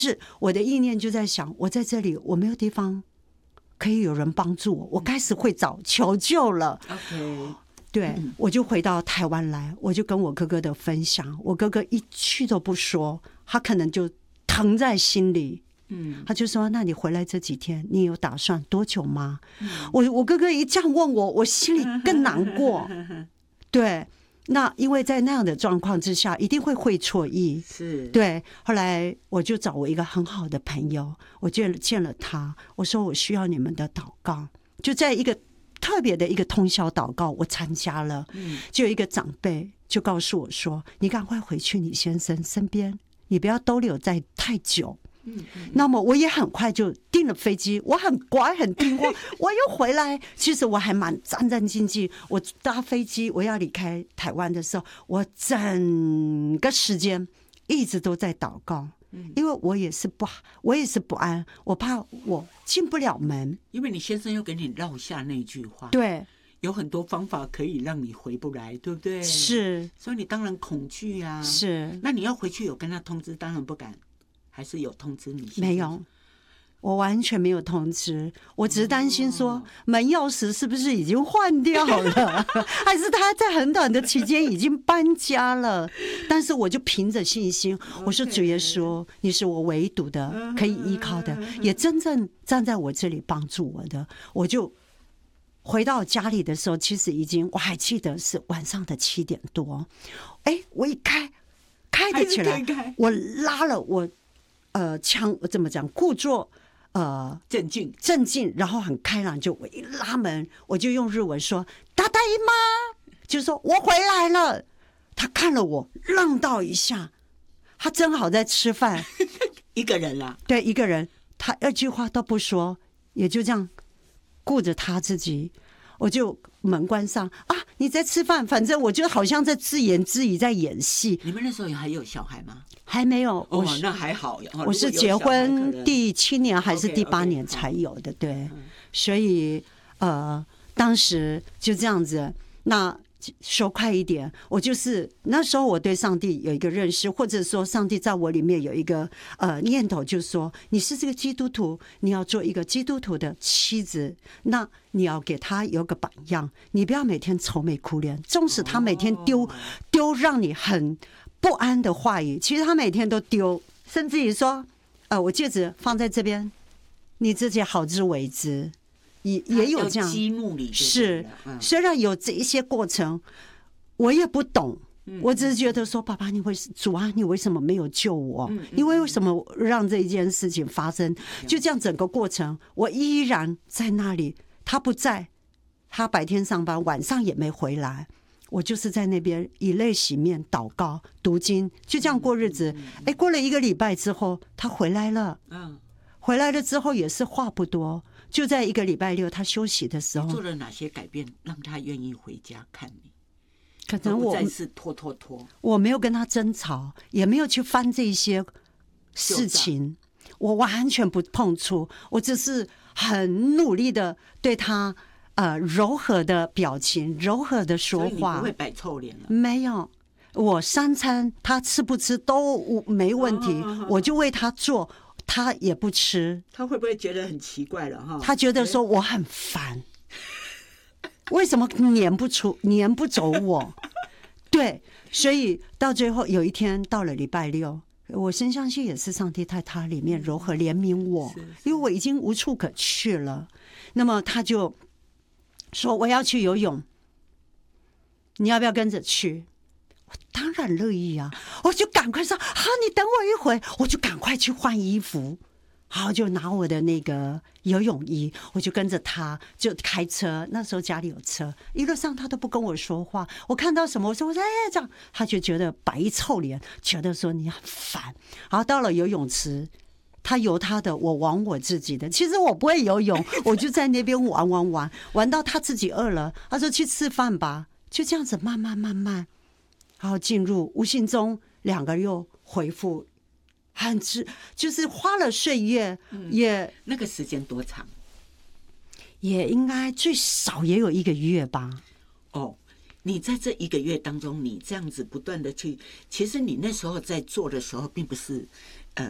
是我的意念就在想，我在这里我没有地方可以有人帮助我，我开始会找求救了。 OK， 对，我就回到台湾来，我就跟我哥哥的分享，我哥哥一句都不说，他可能就疼在心里。他就说：“那你回来这几天，你有打算多久吗？”我哥哥一这样问我，我心里更难过。对，那因为在那样的状况之下，一定会错意。 是， 对。后来我就找我一个很好的朋友，我见了他，我说我需要你们的祷告，就在一个特别的一个通宵祷告，我参加了。就有一个长辈就告诉我说：“你赶快回去你先生身边，你不要逗留在太久。”那么我也很快就订了飞机，我很乖很听话，我又回来。其实我还蛮战战兢兢。我搭飞机我要离开台湾的时候，我整个时间一直都在祷告，因为我也是不安，我怕我进不了门。 因为你先生又给你撂下那句话， 对， 有很多方法可以让你回不来，对不对？ 是， 所以你当然恐惧啊。 是， 那你要回去有跟他通知，当然不敢。还是有通知你？ 没有，我完全没有通知，我只是担心说门钥匙是不是已经换掉了，还是他在很短的期间已经搬家了。但是我就凭着信心，我说主耶稣，你是我唯独的可以依靠的，也真正站在我这里帮助我的。我就回到家里的时候，其实我还记得是晚上的7点多。我一开得起来，我拉了我枪怎么讲？故作镇静，然后很开朗。就我一拉门，我就用日文说“大大姨妈”，就说我回来了。他看了我，愣到一下。他正好在吃饭， 一个人啦， 对，一个人，他2句话都不说，也就这样顾着他自己。我就门关上啊，你在吃饭，反正我就好像在自言自语，在演戏。 你们那时候还有小孩吗？ 还没有。 那还好。 我是结婚第7年还是第8年才有的，对。所以当时就这样子。那说快一点，我就是那时候我对上帝有一个认识，或者说上帝在我里面有一个念头，就是说你是这个基督徒，你要做一个基督徒的妻子，那你要给他有个榜样，你不要每天愁眉苦脸，纵使他每天丢让你很不安的话语，其实他每天都丢，甚至于说我戒指放在这边，你自己好自为之。也有这样激怒你， 是虽然有这一些过程，我也不懂，我只是觉得说，爸爸，主啊，你为什么没有救我？你为什么让这一件事情发生？就这样，整个过程我依然在那里，他不在，他白天上班，晚上也没回来，我就是在那边以泪洗面，祷告、读经，就这样过日子。过了1个礼拜之后，他回来了，回来了之后也是话不多。就在1个礼拜6，他休息的时候， 你做了哪些改变让他愿意回家看你？ 可能我不再是拖， 我没有跟他争吵，也没有去翻这些事情，我完全不碰触，我只是很努力的对他柔和的表情，柔和的说话。所以你不会摆臭脸了？ 没有，我3餐他吃不吃都没问题，我就为他做。他也不吃， 他会不会觉得很奇怪了哈？ 他觉得说我很烦，为什么撵不走我？对，所以到最后有一天到了礼拜6，我深相信也是上帝在他里面柔和怜悯我，因为我已经无处可去了。那么他就说我要去游泳，你要不要跟着去？我当然乐意啊！我就赶快说好，你等我一会，我就赶快去换衣服，好，就拿我的那个游泳衣，我就跟着他就开车。那时候家里有车，一路上他都不跟我说话。我看到什么，我说这样，他就觉得摆一臭脸，觉得说你很烦。然后到了游泳池，他游他的，我玩我自己的。其实我不会游泳，我就在那边玩到他自己饿了，他说去吃饭吧。就这样子慢慢，然后进入无形中2个又恢复，就是花了岁月，也那个时间多长？ 也应该最少也有1个月吧。 你在这1个月当中，你这样子不断的去，其实你那时候在做的时候，并不是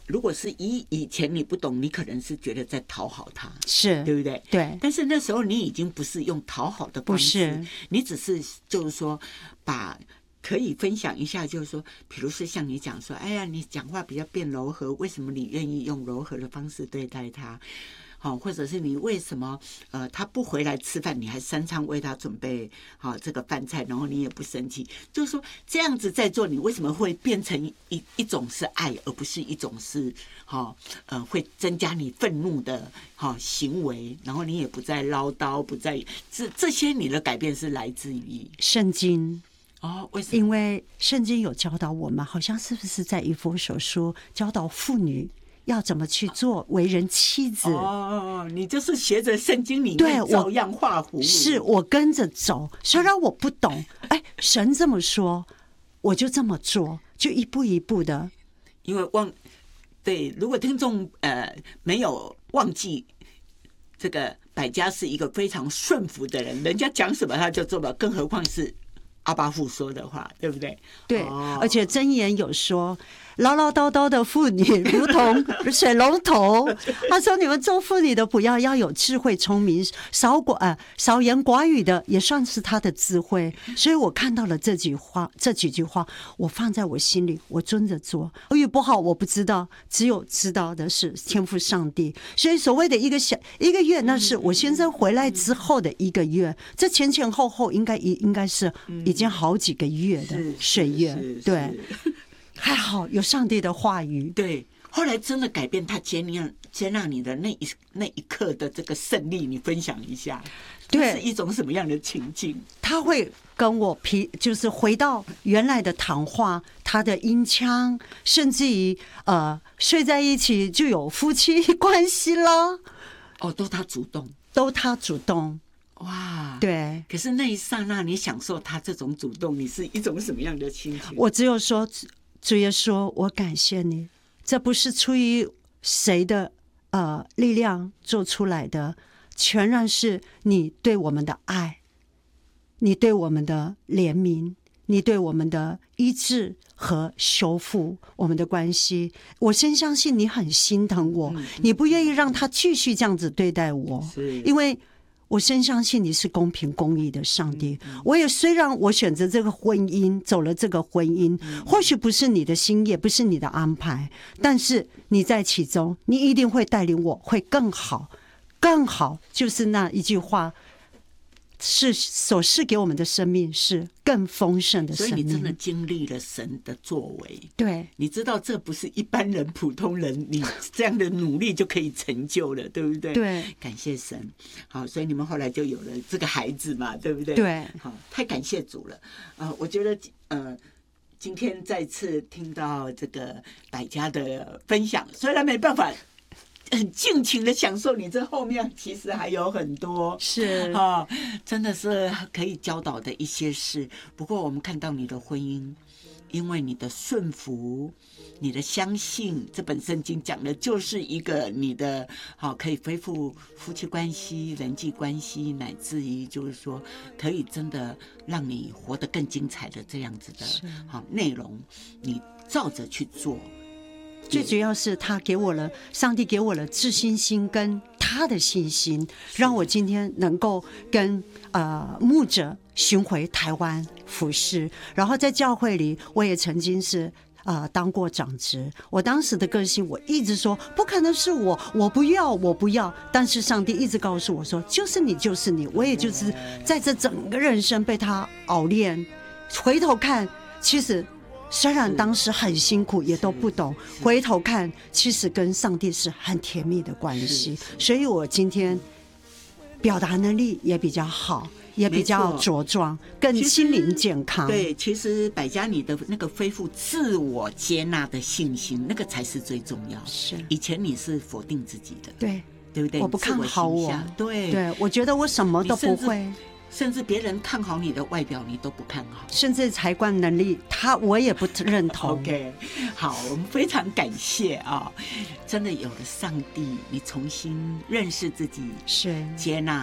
如果是以前你不懂，你可能是觉得在讨好他， 是， 对不对？ 对。 但是那时候你已经不是用讨好的方式， 不是， 你只是就是说可以分享一下，就是说，比如说像你讲说，哎呀，你讲话比较变柔和，为什么你愿意用柔和的方式对待他？好，或者是你为什么他不回来吃饭，你还3餐为他准备好这个饭菜，然后你也不生气，就是说这样子在做，你为什么会变成一种是爱，而不是一种是会增加你愤怒的行为，然后你也不再唠叨，不再这些你的改变是来自于圣经。 为什么？ 因为圣经有教导我们，好像是不是在以弗所书教导妇女要怎么去做为人妻子？ 你就是学着圣经里面照样画葫芦。 是我跟着走，虽然我不懂，神这么说，我就这么做，就一步一步的。 因为对，如果听众没有忘记，这个百家是一个非常顺服的人，人家讲什么他就做了，更何况是阿爸父说的话，对不对？ 对，而且箴言有说，唠唠叨叨的妇女如同水龙头。他说：“你们做妇女的要有智慧、聪明，少言寡语的也算是他的智慧。”所以我看到了这几句话，我放在我心里，我遵着做。好与不好我不知道，只有知道的是天父上帝。所以所谓的一个月，那是我先生回来之后的1个月，这前后应该是已经好几个月的岁月，对。还好有上帝的话语。 对，后来真的改变他接纳你的那一刻的这个胜利，你分享一下，对，是一种什么样的情境？ 他会跟我就是回到原来的谈话，他的音腔，甚至于睡在一起就有夫妻关系了。 都他主动。哇， 对。 可是那一刹那，你享受他这种主动，你是一种什么样的心情？ 我只有说，主耶稣，我感谢你，这不是出于谁的力量做出来的，全然是你对我们的爱，你对我们的怜悯，你对我们的医治和修复我们的关系。我深相信你很心疼我，你不愿意让他继续这样子对待我，因为我深相信你是公平公义的上帝。虽然我选择这个婚姻，走了这个婚姻，或许不是你的心，也不是你的安排，但是你在其中，你一定会带领我，会更好，更好。就是那一句话，是所赐给我们的生命是更丰盛的生命。 所以你真的经历了神的作为， 对， 你知道这不是一般人普通人你这样的努力就可以成就了，对不对？ 对， 感谢神。好，所以你们后来就有了这个孩子嘛，对不对？ 对， 好，太感谢主了。我觉得今天再次听到这个百家的分享，虽然没办法很尽情的享受，你这后面其实还有很多是真的是可以教导的一些事。不过我们看到你的婚姻，因为你的顺服，你的相信，这本圣经讲的就是一个你的可以恢复夫妻关系、人际关系，乃至于就是说可以真的让你活得更精彩的这样子的内容，你照着去做。 最主要是上帝给我了自信心跟他的信心，让我今天能够跟牧者巡回台湾服事。然后在教会里，我也曾经是当过长职。我当时的个性，我一直说不可能是我不要。但是上帝一直告诉我说，就是你。我也就是在这整个人生被他熬炼，回头看，其实虽然当时很辛苦，也都不懂，回头看，其实跟上帝是很甜蜜的关系。所以我今天表达能力也比较好，也比较茁壮，更心灵健康。 对，其实百家你的那个恢复自我接纳的信心，那个才是最重要。 是， 以前你是否定自己的，对不对？ 我不看好我， 对， 我觉得我什么都不会。 甚至别人看好你的外表，你都不看好， 甚至财官能力，我也不认同。 OK， 好，我们非常感谢真的有了上帝，你重新认识自己， 是接纳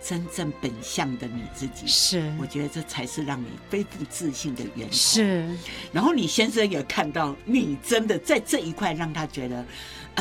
真正本相的你自己。 是， 我觉得这才是让你恢复自信的源头。 是， 然后你先生也看到你真的在这一块让他觉得